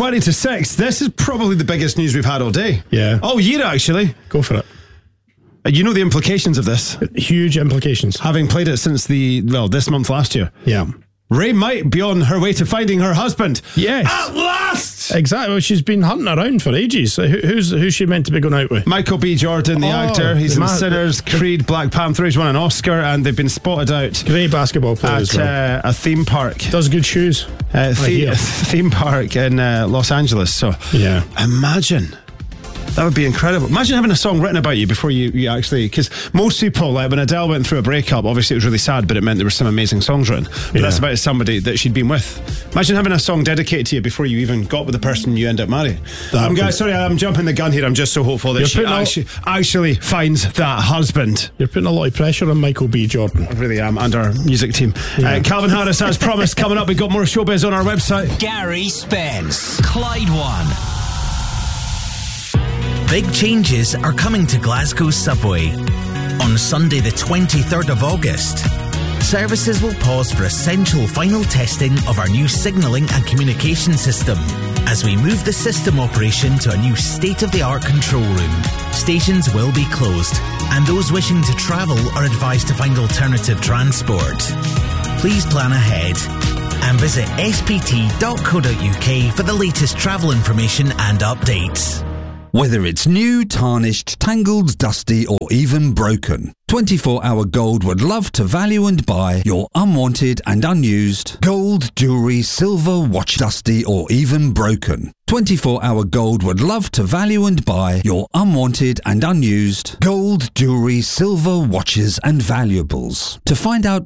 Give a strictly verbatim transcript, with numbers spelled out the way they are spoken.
twenty to six. This is probably the biggest news we've had all day. Yeah. Oh, year, actually. Go for it. You know the implications of this. Huge implications. Having played it since the, well, this month last year. Yeah. Ray might be on her way to finding her husband. Yes. At last! Exactly. Well, she's been hunting around for ages. Who, who's who's she meant to be going out with? Michael B. Jordan, the Oh, actor. He's the in man- Sinners, Creed, Black Panther. He's won an Oscar, and they've been spotted out Great basketball player as at well. uh, a theme park. Does good shoes. Uh, the- hear. theme park in uh, Los Angeles. So Yeah. imagine. That would be incredible. Imagine having a song written about you before you, you actually... Because most people, like when Adele went through a breakup, obviously it was really sad, but it meant there were some amazing songs written. But Yeah. that's about somebody that she'd been with. Imagine having a song dedicated to you before you even got with the person you end up marrying. That I'm, would- guys, sorry, I'm jumping the gun here. I'm just so hopeful that You're she putting all- actually, actually finds that husband. You're putting a lot of pressure on Michael B. Jordan. I really am, and our music team. Uh, Calvin Harris, as promised, coming up. We've got more showbiz on our website. Gary Spence, Clyde One. Big changes are coming to Glasgow Subway. On Sunday the twenty-third of August, services will pause for essential final testing of our new signalling and communication system as we move the system operation to a new state-of-the-art control room. Stations will be closed, and those wishing to travel are advised to find alternative transport. Please plan ahead and visit s p t dot co dot u k for the latest travel information and updates. Whether it's new, tarnished, tangled, dusty, or even broken, twenty-four hour Gold would love to value and buy your unwanted and unused gold, jewellery, silver, watch, dusty, or even broken. twenty-four hour Gold would love to value and buy your unwanted and unused gold, jewellery, silver, watches, and valuables. To find out